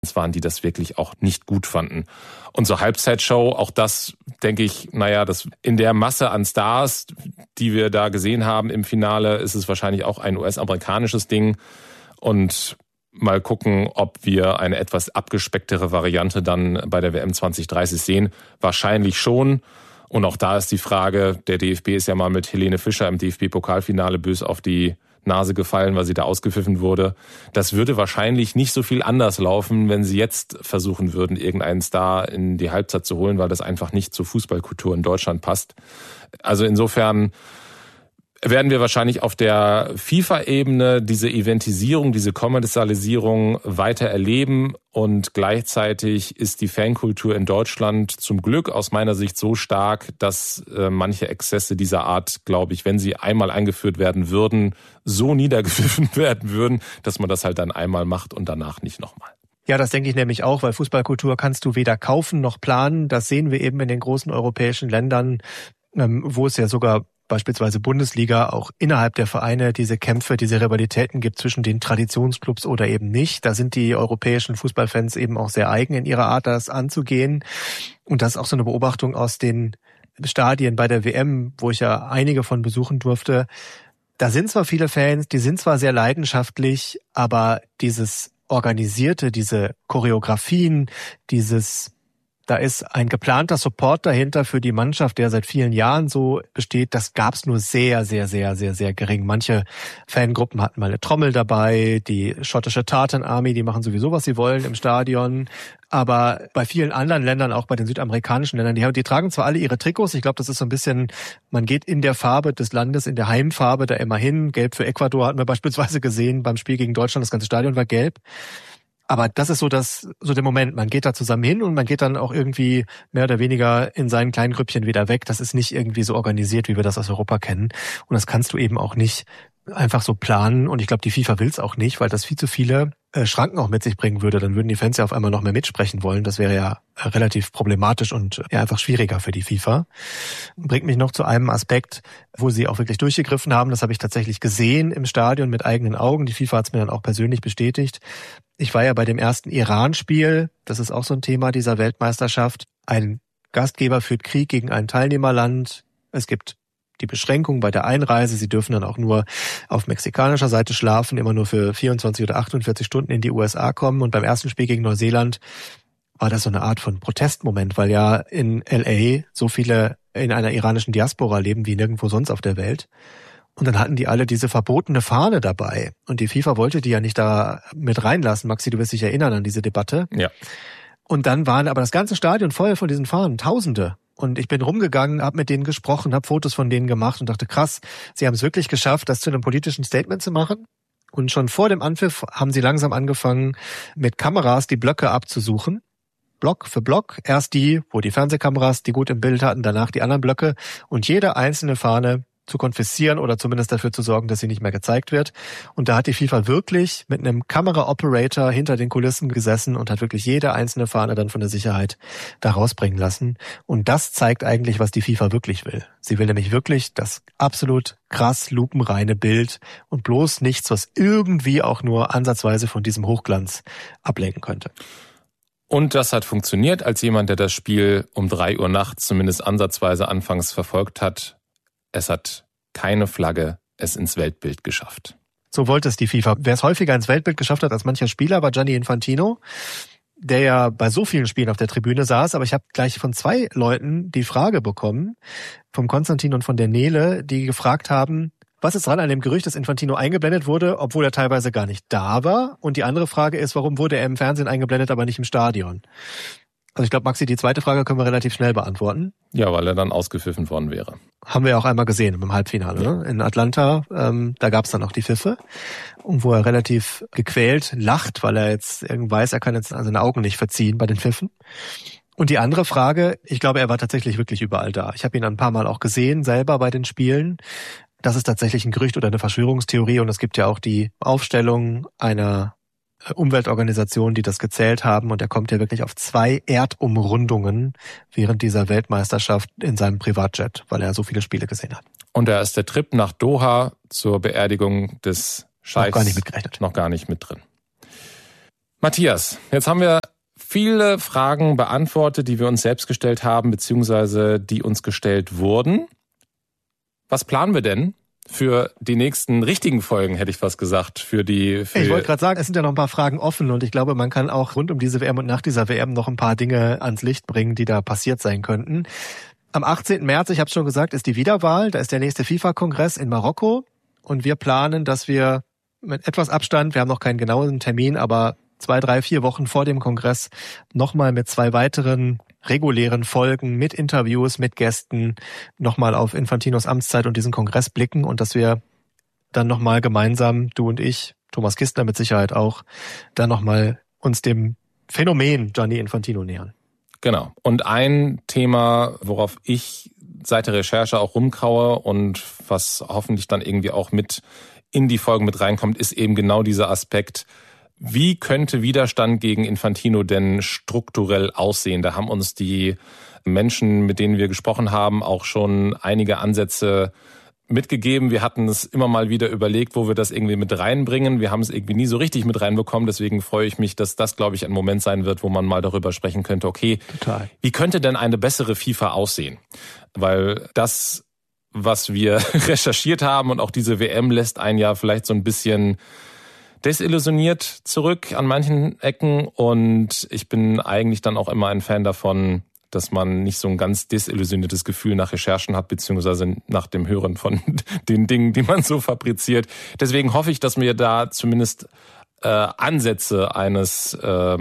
waren, die das wirklich auch nicht gut fanden. Und so Halbzeitshow, auch das, denke ich, das in der Masse an Stars, die wir da gesehen haben im Finale, ist es wahrscheinlich auch ein US-amerikanisches Ding. Und mal gucken, ob wir eine etwas abgespecktere Variante dann bei der WM 2030 sehen. Wahrscheinlich schon. Und auch da ist die Frage, der DFB ist ja mal mit Helene Fischer im DFB-Pokalfinale bös auf die Nase gefallen, weil sie da ausgepfiffen wurde. Das würde wahrscheinlich nicht so viel anders laufen, wenn sie jetzt versuchen würden, irgendeinen Star in die Halbzeit zu holen, weil das einfach nicht zur Fußballkultur in Deutschland passt. Also insofern werden wir wahrscheinlich auf der FIFA-Ebene diese Eventisierung, diese Kommerzialisierung weiter erleben und gleichzeitig ist die Fankultur in Deutschland zum Glück aus meiner Sicht so stark, dass manche Exzesse dieser Art, glaube ich, wenn sie einmal eingeführt werden würden, so niedergepfiffen werden würden, dass man das halt dann einmal macht und danach nicht nochmal. Ja, das denke ich nämlich auch, weil Fußballkultur kannst du weder kaufen noch planen. Das sehen wir eben in den großen europäischen Ländern, wo es ja sogar beispielsweise Bundesliga auch innerhalb der Vereine diese Kämpfe, diese Rivalitäten gibt zwischen den Traditionsclubs oder eben nicht. Da sind die europäischen Fußballfans eben auch sehr eigen in ihrer Art, das anzugehen. Und das ist auch so eine Beobachtung aus den Stadien bei der WM, wo ich ja einige von besuchen durfte. Da sind zwar viele Fans, die sind zwar sehr leidenschaftlich, aber dieses Organisierte, diese Choreografien, da ist ein geplanter Support dahinter für die Mannschaft, der seit vielen Jahren so besteht. Das gab es nur sehr, sehr, sehr, sehr, sehr gering. Manche Fangruppen hatten mal eine Trommel dabei. Die schottische Tartan Army, die machen sowieso, was sie wollen im Stadion. Aber bei vielen anderen Ländern, auch bei den südamerikanischen Ländern, die tragen zwar alle ihre Trikots. Ich glaube, das ist so ein bisschen, man geht in der Farbe des Landes, in der Heimfarbe da immer hin. Gelb für Ecuador hatten wir beispielsweise gesehen beim Spiel gegen Deutschland. Das ganze Stadion war gelb. Aber das ist so der Moment. Man geht da zusammen hin und man geht dann auch irgendwie mehr oder weniger in seinen kleinen Grüppchen wieder weg. Das ist nicht irgendwie so organisiert, wie wir das aus Europa kennen. Und das kannst du eben auch nicht einfach so planen. Und ich glaube, die FIFA will es auch nicht, weil das viel zu viele Schranken auch mit sich bringen würde. Dann würden die Fans ja auf einmal noch mehr mitsprechen wollen. Das wäre ja relativ problematisch und ja einfach schwieriger für die FIFA. Bringt mich noch zu einem Aspekt, wo sie auch wirklich durchgegriffen haben. Das habe ich tatsächlich gesehen im Stadion mit eigenen Augen. Die FIFA hat es mir dann auch persönlich bestätigt. Ich war ja bei dem ersten Iran-Spiel. Das ist auch so ein Thema dieser Weltmeisterschaft. Ein Gastgeber führt Krieg gegen ein Teilnehmerland. Es gibt die Beschränkung bei der Einreise. Sie dürfen dann auch nur auf mexikanischer Seite schlafen, immer nur für 24 oder 48 Stunden in die USA kommen. Und beim ersten Spiel gegen Neuseeland war das so eine Art von Protestmoment, weil ja in LA so viele in einer iranischen Diaspora leben wie nirgendwo sonst auf der Welt. Und dann hatten die alle diese verbotene Fahne dabei. Und die FIFA wollte die ja nicht da mit reinlassen. Maxi, du wirst dich erinnern an diese Debatte. Ja. Und dann waren aber das ganze Stadion voll von diesen Fahnen, Tausende. Und ich bin rumgegangen, habe mit denen gesprochen, habe Fotos von denen gemacht und dachte, krass, sie haben es wirklich geschafft, das zu einem politischen Statement zu machen. Und schon vor dem Anpfiff haben sie langsam angefangen, mit Kameras die Blöcke abzusuchen. Block für Block. Erst die, wo die Fernsehkameras die gut im Bild hatten, danach die anderen Blöcke. Und jede einzelne Fahne zu konfiszieren oder zumindest dafür zu sorgen, dass sie nicht mehr gezeigt wird. Und da hat die FIFA wirklich mit einem Kamera-Operator hinter den Kulissen gesessen und hat wirklich jede einzelne Fahne dann von der Sicherheit da rausbringen lassen. Und das zeigt eigentlich, was die FIFA wirklich will. Sie will nämlich wirklich das absolut krass lupenreine Bild und bloß nichts, was irgendwie auch nur ansatzweise von diesem Hochglanz ablenken könnte. Und das hat funktioniert, als jemand, der das Spiel um 3 Uhr nachts zumindest ansatzweise anfangs verfolgt hat. Es hat keine Flagge es ins Weltbild geschafft. So wollte es die FIFA. Wer es häufiger ins Weltbild geschafft hat als mancher Spieler, war Gianni Infantino, der ja bei so vielen Spielen auf der Tribüne saß. Aber ich habe gleich von 2 Leuten die Frage bekommen, vom Konstantin und von der Nele, die gefragt haben, was ist dran an dem Gerücht, dass Infantino eingeblendet wurde, obwohl er teilweise gar nicht da war? Und die andere Frage ist, warum wurde er im Fernsehen eingeblendet, aber nicht im Stadion? Also ich glaube, Maxi, die zweite Frage können wir relativ schnell beantworten. Ja, weil er dann ausgepfiffen worden wäre. Haben wir ja auch einmal gesehen im Halbfinale, ja. Ne? In Atlanta, da gab es dann auch die Pfiffe, und wo er relativ gequält lacht, weil er jetzt weiß, er kann jetzt seine Augen nicht verziehen bei den Pfiffen. Und die andere Frage, ich glaube, er war tatsächlich wirklich überall da. Ich habe ihn ein paar Mal auch gesehen, selber bei den Spielen. Das ist tatsächlich ein Gerücht oder eine Verschwörungstheorie, und es gibt ja auch die Aufstellung einer Umweltorganisationen, die das gezählt haben, und er kommt ja wirklich auf 2 Erdumrundungen während dieser Weltmeisterschaft in seinem Privatjet, weil er so viele Spiele gesehen hat. Und da ist der Trip nach Doha zur Beerdigung des Scheichs noch gar nicht mitgerechnet. Noch gar nicht mit drin. Matthias, jetzt haben wir viele Fragen beantwortet, die wir uns selbst gestellt haben, beziehungsweise die uns gestellt wurden. Was planen wir denn für die nächsten richtigen Folgen, hätte ich fast gesagt. Ich wollte gerade sagen, es sind ja noch ein paar Fragen offen und ich glaube, man kann auch rund um diese WM und nach dieser WM noch ein paar Dinge ans Licht bringen, die da passiert sein könnten. Am 18. März, ich habe es schon gesagt, ist die Wiederwahl. Da ist der nächste FIFA-Kongress in Marokko und wir planen, dass wir mit etwas Abstand, wir haben noch keinen genauen Termin, aber 2, 3, 4 Wochen vor dem Kongress nochmal mit 2 weiteren regulären Folgen mit Interviews, mit Gästen nochmal auf Infantinos Amtszeit und diesen Kongress blicken und dass wir dann nochmal gemeinsam, du und ich, Thomas Kistner mit Sicherheit auch, dann nochmal uns dem Phänomen Gianni Infantino nähern. Genau. Und ein Thema, worauf ich seit der Recherche auch rumkaue und was hoffentlich dann irgendwie auch mit in die Folgen mit reinkommt, ist eben genau dieser Aspekt, wie könnte Widerstand gegen Infantino denn strukturell aussehen? Da haben uns die Menschen, mit denen wir gesprochen haben, auch schon einige Ansätze mitgegeben. Wir hatten es immer mal wieder überlegt, wo wir das irgendwie mit reinbringen. Wir haben es irgendwie nie so richtig mit reinbekommen. Deswegen freue ich mich, dass das, glaube ich, ein Moment sein wird, wo man mal darüber sprechen könnte, okay, total. Wie könnte denn eine bessere FIFA aussehen? Weil das, was wir recherchiert haben und auch diese WM lässt einen ja vielleicht so ein bisschen desillusioniert zurück an manchen Ecken und ich bin eigentlich dann auch immer ein Fan davon, dass man nicht so ein ganz desillusioniertes Gefühl nach Recherchen hat, beziehungsweise nach dem Hören von den Dingen, die man so fabriziert. Deswegen hoffe ich, dass wir da zumindest Ansätze eines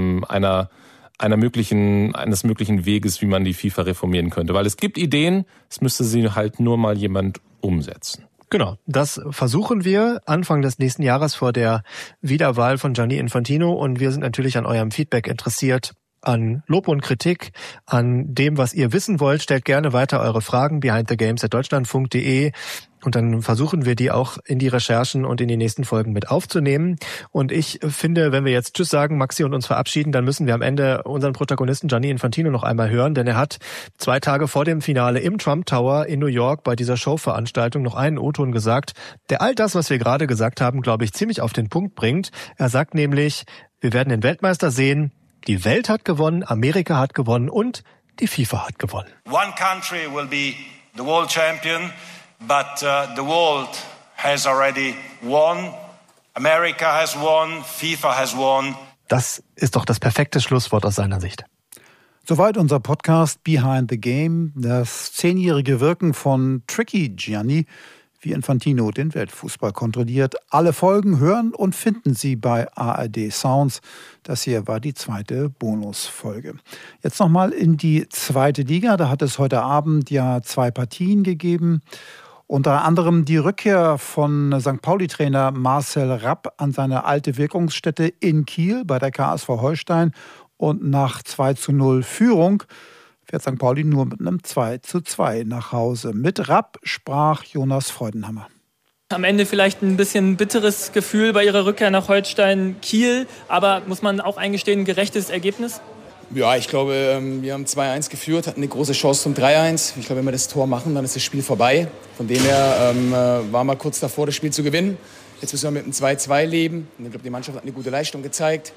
möglichen Weges, wie man die FIFA reformieren könnte. Weil es gibt Ideen, es müsste sie halt nur mal jemand umsetzen. Genau, das versuchen wir Anfang des nächsten Jahres vor der Wiederwahl von Gianni Infantino und wir sind natürlich an eurem Feedback interessiert, an Lob und Kritik, an dem, was ihr wissen wollt. Stellt gerne weiter eure Fragen behindthegames@deutschlandfunk.de und dann versuchen wir die auch in die Recherchen und in die nächsten Folgen mit aufzunehmen. Und ich finde, wenn wir jetzt Tschüss sagen, Maxi, und uns verabschieden, dann müssen wir am Ende unseren Protagonisten Gianni Infantino noch einmal hören, denn er hat 2 Tage vor dem Finale im Trump Tower in New York bei dieser Showveranstaltung noch einen O-Ton gesagt, der all das, was wir gerade gesagt haben, glaube ich, ziemlich auf den Punkt bringt. Er sagt nämlich, wir werden den Weltmeister sehen, die Welt hat gewonnen, Amerika hat gewonnen und die FIFA hat gewonnen. One country will be the world champion, but the world has already won. America has won, FIFA has won. Das ist doch das perfekte Schlusswort aus seiner Sicht. Soweit unser Podcast Behind the Game, das 10-jährige Wirken von Tricky Gianni, wie Infantino den Weltfußball kontrolliert. Alle Folgen hören und finden Sie bei ARD Sounds. Das hier war die 2. Bonusfolge. Jetzt nochmal in die 2. Liga. Da hat es heute Abend ja 2 Partien gegeben. Unter anderem die Rückkehr von St. Pauli-Trainer Marcel Rapp an seine alte Wirkungsstätte in Kiel bei der KSV Holstein. Und nach 2:0 Führung fährt St. Pauli nur mit einem 2:2 nach Hause. Mit Rapp sprach Jonas Freudenhammer. Am Ende vielleicht ein bisschen bitteres Gefühl bei ihrer Rückkehr nach Holstein-Kiel, aber muss man auch eingestehen, ein gerechtes Ergebnis? Ja, ich glaube, wir haben 2:1 geführt, hatten eine große Chance zum 3:1. Ich glaube, wenn wir das Tor machen, dann ist das Spiel vorbei. Von dem her waren wir kurz davor, das Spiel zu gewinnen. Jetzt müssen wir mit einem 2:2 leben. Und ich glaube, die Mannschaft hat eine gute Leistung gezeigt.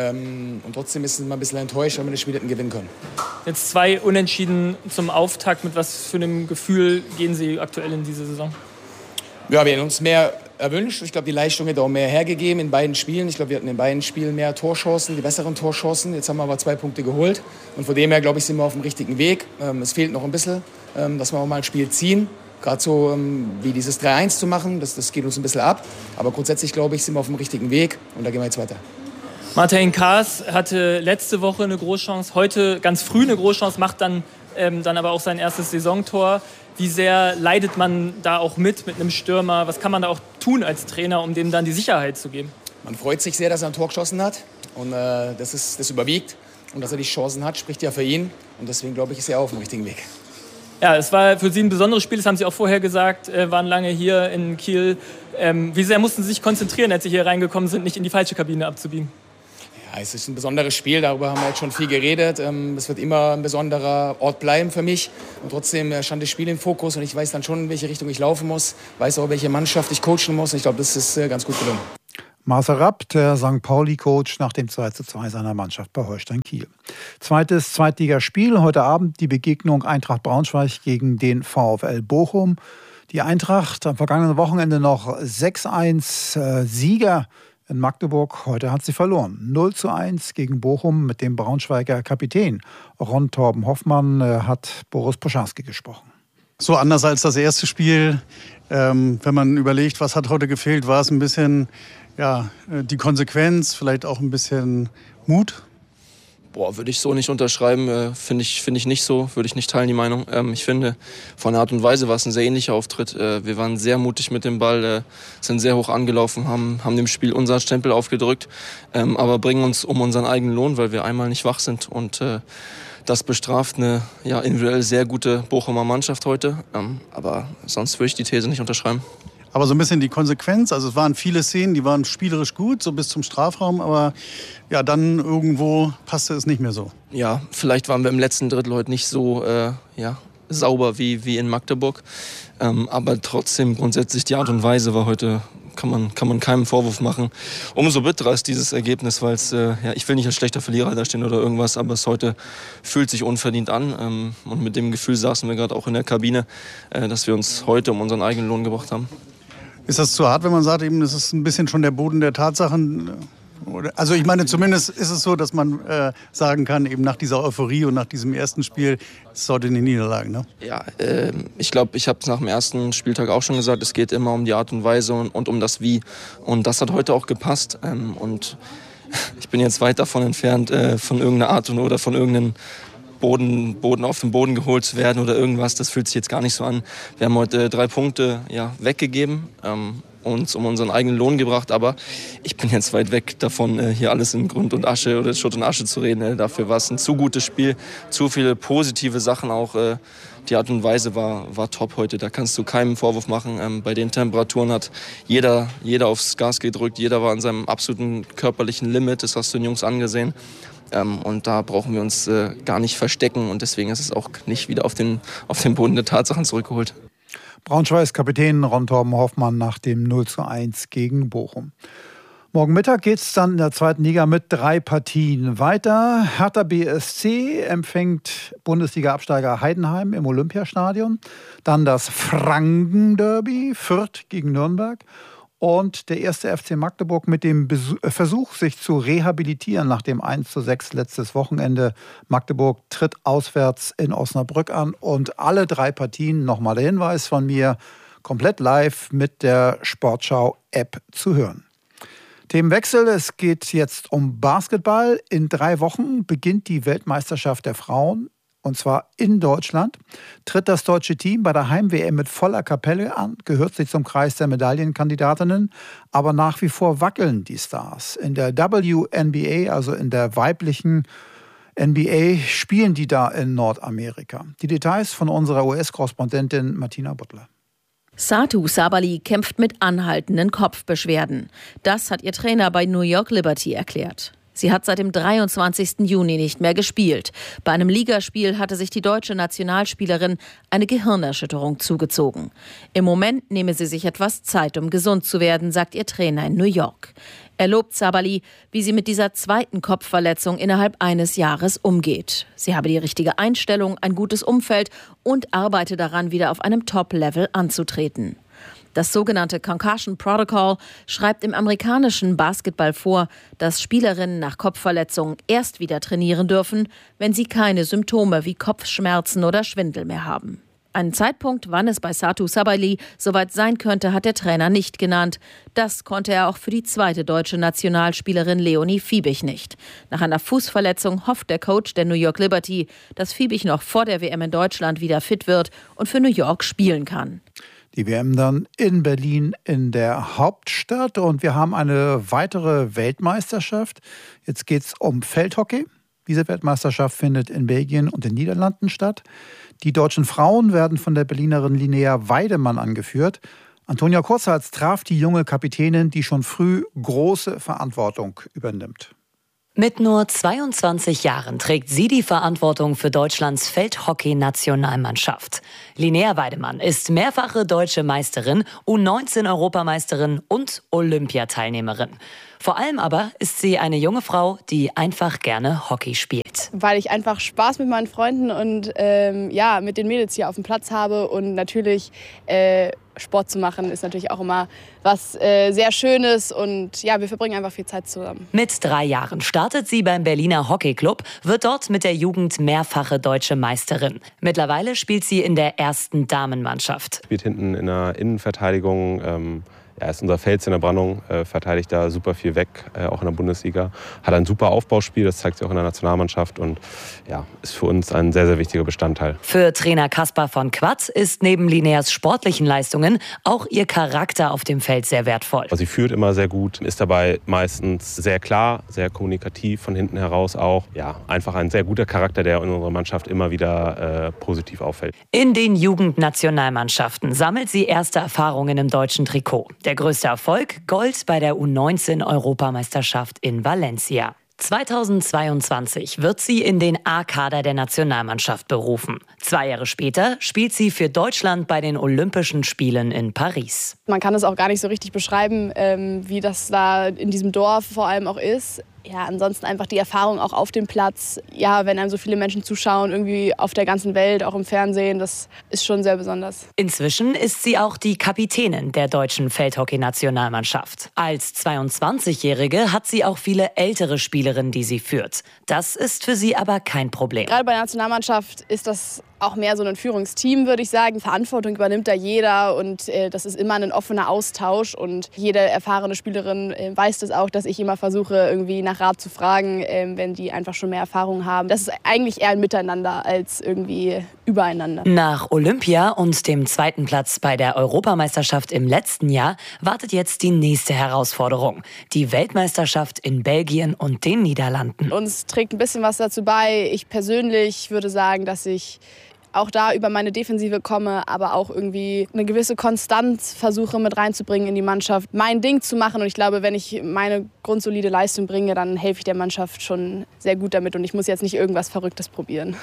Und trotzdem ist es mal ein bisschen enttäuscht, weil wir das Spiel hätten gewinnen können. Jetzt 2 Unentschieden zum Auftakt. Mit was für einem Gefühl gehen Sie aktuell in diese Saison? Ja, wir hätten uns mehr erwünscht. Ich glaube, die Leistung hätte auch mehr hergegeben in beiden Spielen. Ich glaube, wir hatten in beiden Spielen mehr Torchancen, die besseren Torchancen. Jetzt haben wir aber 2 Punkte geholt. Und von dem her, glaube ich, sind wir auf dem richtigen Weg. Es fehlt noch ein bisschen, dass wir auch mal ein Spiel ziehen. Gerade so wie dieses 3:1 zu machen, das geht uns ein bisschen ab. Aber grundsätzlich, glaube ich, sind wir auf dem richtigen Weg. Und da gehen wir jetzt weiter. Martin Kaas hatte letzte Woche eine Großchance, heute ganz früh eine Großchance, macht dann aber auch sein erstes Saisontor. Wie sehr leidet man da auch mit einem Stürmer? Was kann man da auch tun als Trainer, um dem dann die Sicherheit zu geben? Man freut sich sehr, dass er ein Tor geschossen hat. Und das überwiegt. Und dass er die Chancen hat, spricht ja für ihn. Und deswegen, glaube ich, ist er auch auf dem richtigen Weg. Ja, es war für Sie ein besonderes Spiel, das haben Sie auch vorher gesagt, waren lange hier in Kiel. Wie sehr mussten Sie sich konzentrieren, als Sie hier reingekommen sind, nicht in die falsche Kabine abzubiegen? Ja, es ist ein besonderes Spiel, darüber haben wir jetzt schon viel geredet. Es wird immer ein besonderer Ort bleiben für mich. Und trotzdem stand das Spiel im Fokus und ich weiß dann schon, in welche Richtung ich laufen muss. Weiß auch, welche Mannschaft ich coachen muss. Und ich glaube, das ist ganz gut gelungen. Marcel Rapp, der St. Pauli-Coach, nach dem 2:2 seiner Mannschaft bei Holstein Kiel. Zweites Zweitligaspiel, heute Abend die Begegnung Eintracht Braunschweig gegen den VfL Bochum. Die Eintracht am vergangenen Wochenende noch 6:1 Sieger in Magdeburg. Heute hat sie verloren. 0:1 gegen Bochum mit dem Braunschweiger Kapitän. Ron Torben Hoffmann hat Boris Poscharski gesprochen. So anders als das erste Spiel. Wenn man überlegt, was hat heute gefehlt, war es ein bisschen die Konsequenz, vielleicht auch ein bisschen Mut. Würde ich so nicht unterschreiben, finde ich nicht so, würde ich nicht teilen, die Meinung. Ich finde, von der Art und Weise war es ein sehr ähnlicher Auftritt. Wir waren sehr mutig mit dem Ball, sind sehr hoch angelaufen, haben dem Spiel unseren Stempel aufgedrückt, aber bringen uns um unseren eigenen Lohn, weil wir einmal nicht wach sind. Und das bestraft eine individuell sehr gute Bochumer Mannschaft heute. Aber sonst würde ich die These nicht unterschreiben. Aber so ein bisschen die Konsequenz, also es waren viele Szenen, die waren spielerisch gut, so bis zum Strafraum, aber dann irgendwo passte es nicht mehr so. Ja, vielleicht waren wir im letzten Drittel heute nicht so sauber wie in Magdeburg, aber trotzdem grundsätzlich die Art und Weise war heute, kann man keinem Vorwurf machen. Umso bitterer ist dieses Ergebnis, weil es, ich will nicht als schlechter Verlierer dastehen oder irgendwas, aber es heute fühlt sich unverdient an und mit dem Gefühl saßen wir gerade auch in der Kabine, dass wir uns heute um unseren eigenen Lohn gebracht haben. Ist das zu hart, wenn man sagt, eben, das ist ein bisschen schon der Boden der Tatsachen? Also ich meine, zumindest ist es so, dass man sagen kann, eben nach dieser Euphorie und nach diesem ersten Spiel, es ist heute eine Niederlage, ne? Ja, ich glaube, ich habe es nach dem ersten Spieltag auch schon gesagt, es geht immer um die Art und Weise und um das Wie. Und das hat heute auch gepasst. Und ich bin jetzt weit davon entfernt, von irgendeiner Art oder von irgendeinem Boden auf den Boden geholt zu werden oder irgendwas, das fühlt sich jetzt gar nicht so an. Wir haben heute 3 Punkte weggegeben, uns um unseren eigenen Lohn gebracht, aber ich bin jetzt weit weg davon, hier alles in Grund und Asche oder Schutt und Asche zu reden. Dafür war es ein zu gutes Spiel, zu viele positive Sachen auch. Die Art und Weise war top heute, da kannst du keinen Vorwurf machen. Bei den Temperaturen hat jeder aufs Gas gedrückt, jeder war an seinem absoluten körperlichen Limit, das hast du den Jungs angesehen. Und da brauchen wir uns gar nicht verstecken und deswegen ist es auch nicht wieder auf den Boden der Tatsachen zurückgeholt. Braunschweigs Kapitän Ron Torben Hoffmann nach dem 0:1 gegen Bochum. Morgen Mittag geht es dann in der zweiten Liga mit 3 Partien weiter. Hertha BSC empfängt Bundesliga-Absteiger Heidenheim im Olympiastadion. Dann das Franken-Derby, Fürth gegen Nürnberg. Und der erste FC Magdeburg mit dem Versuch, sich zu rehabilitieren nach dem 1:6 letztes Wochenende. Magdeburg tritt auswärts in Osnabrück an. Und alle 3 Partien, nochmal der Hinweis von mir, komplett live mit der Sportschau-App zu hören. Themenwechsel, es geht jetzt um Basketball. In 3 Wochen beginnt die Weltmeisterschaft der Frauen. Und zwar in Deutschland. Tritt das deutsche Team bei der Heim-WM mit voller Kapelle an, gehört sich zum Kreis der Medaillenkandidatinnen. Aber nach wie vor wackeln die Stars. In der WNBA, also in der weiblichen NBA, spielen die da in Nordamerika. Die Details von unserer US-Korrespondentin Martina Butler. Satou Sabally kämpft mit anhaltenden Kopfbeschwerden. Das hat ihr Trainer bei New York Liberty erklärt. Sie hat seit dem 23. Juni nicht mehr gespielt. Bei einem Ligaspiel hatte sich die deutsche Nationalspielerin eine Gehirnerschütterung zugezogen. Im Moment nehme sie sich etwas Zeit, um gesund zu werden, sagt ihr Trainer in New York. Er lobt Sabally, wie sie mit dieser zweiten Kopfverletzung innerhalb eines Jahres umgeht. Sie habe die richtige Einstellung, ein gutes Umfeld und arbeite daran, wieder auf einem Top-Level anzutreten. Das sogenannte Concussion Protocol schreibt im amerikanischen Basketball vor, dass Spielerinnen nach Kopfverletzungen erst wieder trainieren dürfen, wenn sie keine Symptome wie Kopfschmerzen oder Schwindel mehr haben. Einen Zeitpunkt, wann es bei Satou Sabally soweit sein könnte, hat der Trainer nicht genannt. Das konnte er auch für die zweite deutsche Nationalspielerin Leonie Fiebig nicht. Nach einer Fußverletzung hofft der Coach der New York Liberty, dass Fiebig noch vor der WM in Deutschland wieder fit wird und für New York spielen kann. Die WM dann in Berlin in der Hauptstadt und wir haben eine weitere Weltmeisterschaft. Jetzt geht es um Feldhockey. Diese Weltmeisterschaft findet in Belgien und den Niederlanden statt. Die deutschen Frauen werden von der Berlinerin Linnea Weidemann angeführt. Antonia Kurzhals traf die junge Kapitänin, die schon früh große Verantwortung übernimmt. Mit nur 22 Jahren trägt sie die Verantwortung für Deutschlands Feldhockey-Nationalmannschaft. Linnea Weidemann ist mehrfache deutsche Meisterin, U19-Europameisterin und Olympiateilnehmerin. Vor allem aber ist sie eine junge Frau, die einfach gerne Hockey spielt. Weil ich einfach Spaß mit meinen Freunden und mit den Mädels hier auf dem Platz habe und natürlich Sport zu machen ist natürlich auch immer was sehr Schönes und ja, wir verbringen einfach viel Zeit zusammen. Mit 3 Jahren startet sie beim Berliner Hockeyclub, wird dort mit der Jugend mehrfache deutsche Meisterin. Mittlerweile spielt sie in der ersten Damenmannschaft. Spielt hinten in der Innenverteidigung. Ist unser Fels in der Brandung, verteidigt da super viel weg, auch in der Bundesliga. Hat ein super Aufbauspiel, das zeigt sie auch in der Nationalmannschaft und ist für uns ein sehr, sehr wichtiger Bestandteil. Für Trainer Kaspar von Quadt ist neben Linneas sportlichen Leistungen auch ihr Charakter auf dem Feld sehr wertvoll. Sie führt immer sehr gut, ist dabei meistens sehr klar, sehr kommunikativ, von hinten heraus auch. Ja, einfach ein sehr guter Charakter, der in unserer Mannschaft immer wieder positiv auffällt. In den Jugendnationalmannschaften sammelt sie erste Erfahrungen im deutschen Trikot. Der größte Erfolg: Gold bei der U19-Europameisterschaft in Valencia. 2022 wird sie in den A-Kader der Nationalmannschaft berufen. 2 Jahre später spielt sie für Deutschland bei den Olympischen Spielen in Paris. Man kann es auch gar nicht so richtig beschreiben, wie das da in diesem Dorf vor allem auch ist. Ja, ansonsten einfach die Erfahrung auch auf dem Platz. Ja, wenn einem so viele Menschen zuschauen, irgendwie auf der ganzen Welt, auch im Fernsehen, das ist schon sehr besonders. Inzwischen ist sie auch die Kapitänin der deutschen Feldhockey-Nationalmannschaft. Als 22-Jährige hat sie auch viele ältere Spielerinnen, die sie führt. Das ist für sie aber kein Problem. Gerade bei der Nationalmannschaft ist das auch mehr so ein Führungsteam, würde ich sagen. Verantwortung übernimmt da jeder und das ist immer ein offener Austausch. Und jede erfahrene Spielerin weiß das auch, dass ich immer versuche, irgendwie nach Rat zu fragen, wenn die einfach schon mehr Erfahrung haben. Das ist eigentlich eher ein Miteinander als irgendwie übereinander. Nach Olympia und dem 2. Platz bei der Europameisterschaft im letzten Jahr wartet jetzt die nächste Herausforderung. Die Weltmeisterschaft in Belgien und den Niederlanden. Uns trägt ein bisschen was dazu bei. Ich persönlich würde sagen, dass ich auch da über meine Defensive komme, aber auch irgendwie eine gewisse Konstanz versuche mit reinzubringen in die Mannschaft, mein Ding zu machen. Und ich glaube, wenn ich meine grundsolide Leistung bringe, dann helfe ich der Mannschaft schon sehr gut damit und ich muss jetzt nicht irgendwas Verrücktes probieren.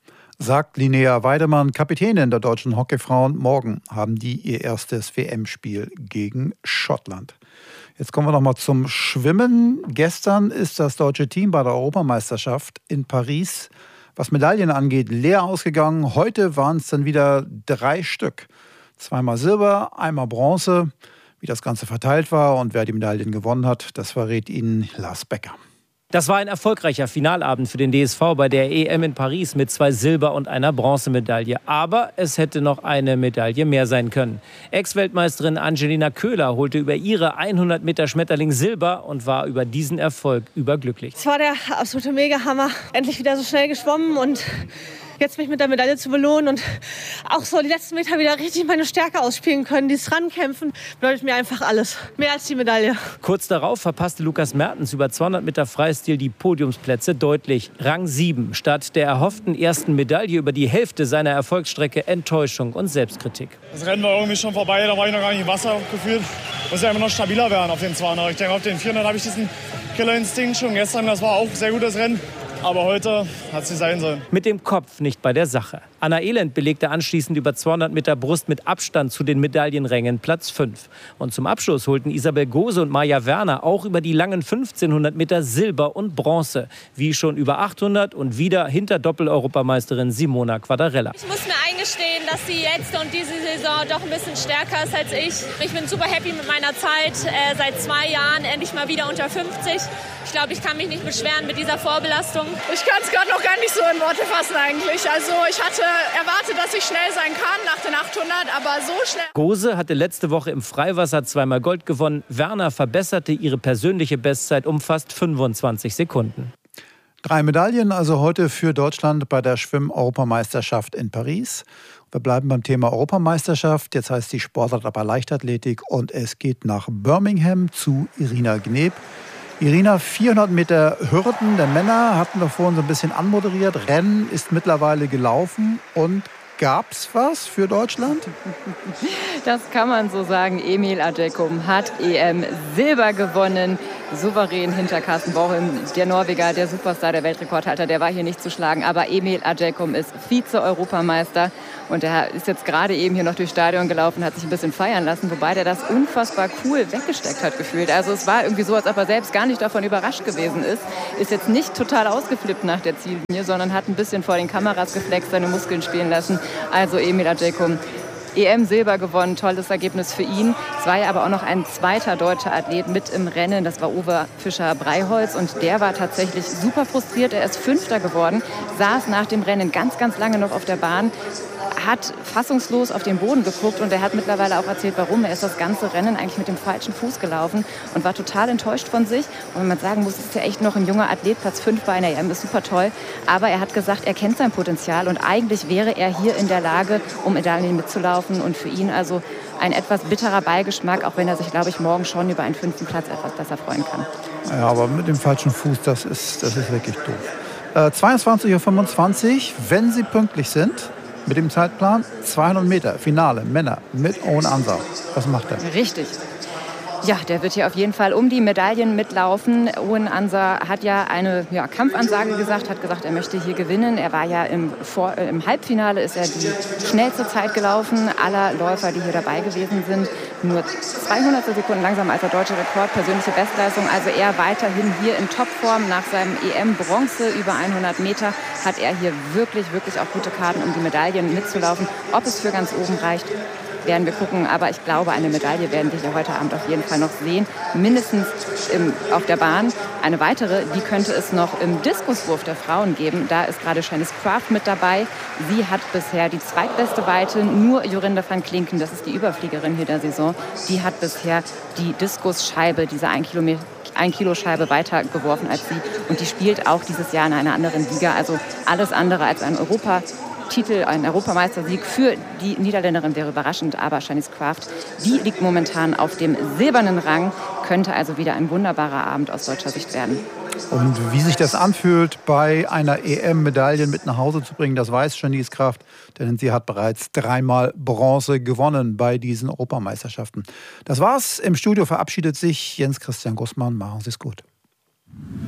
Sagt Linnea Weidemann, Kapitänin der deutschen Hockeyfrauen. Morgen haben die ihr erstes WM-Spiel gegen Schottland. Jetzt kommen wir noch mal zum Schwimmen. Gestern ist das deutsche Team bei der Europameisterschaft in Paris, was Medaillen angeht, leer ausgegangen. Heute waren es dann wieder 3 Stück. 2-mal Silber, 1-mal Bronze. Wie das Ganze verteilt war und wer die Medaillen gewonnen hat, das verrät Ihnen Lars Becker. Das war ein erfolgreicher Finalabend für den DSV bei der EM in Paris mit 2 Silber- und einer Bronzemedaille. Aber es hätte noch eine Medaille mehr sein können. Ex-Weltmeisterin Angelina Köhler holte über ihre 100 Meter Schmetterling Silber und war über diesen Erfolg überglücklich. Es war der absolute Mega-Hammer. Endlich wieder so schnell geschwommen und jetzt mich mit der Medaille zu belohnen und auch so die letzten Meter wieder richtig meine Stärke ausspielen können. Dieses Rankämpfen bedeutet mir einfach alles. Mehr als die Medaille. Kurz darauf verpasste Lukas Mertens über 200 Meter Freistil die Podiumsplätze deutlich. Rang 7. Statt der erhofften ersten Medaille über die Hälfte seiner Erfolgsstrecke Enttäuschung und Selbstkritik. Das Rennen war irgendwie schon vorbei, da war ich noch gar nicht im Wasser gefühlt. Muss ja immer noch stabiler werden auf den 200. Ich denke, auf den 400 habe ich diesen Killerinstinkt schon gestern. Das war auch ein sehr gutes Rennen. Aber heute hat es sein sollen. Mit dem Kopf nicht bei der Sache. Anna Elend belegte anschließend über 200 Meter Brust mit Abstand zu den Medaillenrängen Platz 5. Und zum Abschluss holten Isabel Gose und Maja Werner auch über die langen 1500 Meter Silber und Bronze. Wie schon über 800 und wieder hinter Doppel-Europameisterin Simona Quadarella. Ich muss mir eingestehen, dass sie jetzt und diese Saison doch ein bisschen stärker ist als ich. Ich bin super happy mit meiner Zeit. Seit 2 Jahren endlich mal wieder unter 50. Ich glaube, ich kann mich nicht beschweren mit dieser Vorbelastung. Ich kann es gerade noch gar nicht so in Worte fassen eigentlich. Also ich hatte erwartet, dass ich schnell sein kann nach den 800, aber so schnell. Gose hatte letzte Woche im Freiwasser 2-mal Gold gewonnen. Werner verbesserte ihre persönliche Bestzeit um fast 25 Sekunden. 3 Medaillen also heute für Deutschland bei der Schwimm-Europameisterschaft in Paris. Wir bleiben beim Thema Europameisterschaft. Jetzt heißt die Sportart aber Leichtathletik und es geht nach Birmingham zu Irina Gneb. Irina, 400 Meter Hürden der Männer hatten wir vorhin so ein bisschen anmoderiert. Rennen ist mittlerweile gelaufen und gab's was für Deutschland? Das kann man so sagen. Emil Adjekum hat EM-Silber gewonnen. Souverän hinter Carsten Borchum, der Norweger, der Superstar, der Weltrekordhalter, der war hier nicht zu schlagen. Aber Emil Adjekum ist Vize-Europameister und er ist jetzt gerade eben hier noch durchs Stadion gelaufen, hat sich ein bisschen feiern lassen, wobei der das unfassbar cool weggesteckt hat gefühlt. Also es war irgendwie so, als ob er selbst gar nicht davon überrascht gewesen ist. Ist jetzt nicht total ausgeflippt nach der Ziellinie, sondern hat ein bisschen vor den Kameras geflext, seine Muskeln spielen lassen. Also Emil Adjekum, EM-Silber gewonnen, tolles Ergebnis für ihn. Es war ja aber auch noch ein zweiter deutscher Athlet mit im Rennen, das war Uwe Fischer-Breiholz und der war tatsächlich super frustriert. Er ist Fünfter geworden, saß nach dem Rennen ganz, ganz lange noch auf der Bahn, hat fassungslos auf den Boden geguckt und er hat mittlerweile auch erzählt, warum. Er ist das ganze Rennen eigentlich mit dem falschen Fuß gelaufen und war total enttäuscht von sich. Und wenn man sagen muss, ist ja echt noch ein junger Athlet, Platz 5 bei einer EM, ist super toll. Aber er hat gesagt, er kennt sein Potenzial und eigentlich wäre er hier in der Lage, um Medaillen mitzulaufen. Und für ihn also ein etwas bitterer Beigeschmack, auch wenn er sich, glaube ich, morgen schon über einen 5. Platz etwas besser freuen kann. Ja, aber mit dem falschen Fuß, das ist wirklich doof. 22:25 Uhr, wenn Sie pünktlich sind, mit dem Zeitplan 200 Meter, Finale, Männer mit Owen Ansah. Was macht er? Richtig. Ja, der wird hier auf jeden Fall um die Medaillen mitlaufen. Owen Ansah hat ja eine Kampfansage gesagt, hat gesagt, er möchte hier gewinnen. Er war ja im Halbfinale, ist er die schnellste Zeit gelaufen aller Läufer, die hier dabei gewesen sind. Nur 200 Sekunden langsamer als der deutsche Rekord, persönliche Bestleistung. Also er weiterhin hier in Topform. Nach seinem EM-Bronze über 100 Meter hat er hier wirklich, wirklich auch gute Karten, um die Medaillen mitzulaufen. Ob es für ganz oben reicht, werden wir gucken, aber ich glaube, eine Medaille werden wir hier heute Abend auf jeden Fall noch sehen. Mindestens auf der Bahn. Eine weitere, die könnte es noch im Diskuswurf der Frauen geben. Da ist gerade Shanice Kraft mit dabei. Sie hat bisher die zweitbeste Weite. Nur Jorinde van Klinken, das ist die Überfliegerin hier der Saison, die hat bisher die Diskusscheibe, diese 1-Kilo-Scheibe weitergeworfen als sie. Und die spielt auch dieses Jahr in einer anderen Liga. Also alles andere als ein Titel, ein Europameistersieg für die Niederländerin wäre überraschend, aber Shanice Kraft, die liegt momentan auf dem silbernen Rang, könnte also wieder ein wunderbarer Abend aus deutscher Sicht werden. Und wie sich das anfühlt, bei einer EM-Medaille mit nach Hause zu bringen, das weiß Shanice Kraft, denn sie hat bereits 3-mal Bronze gewonnen bei diesen Europameisterschaften. Das war's. Im Studio verabschiedet sich Jens Christian Gussmann. Machen Sie es gut.